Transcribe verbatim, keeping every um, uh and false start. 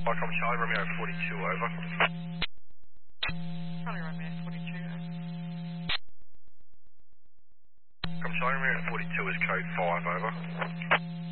Welcome, Charlie Romeo forty-two, over. Charlie Romeo forty-two. Welcome, Charlie Romeo forty-two is code five, over.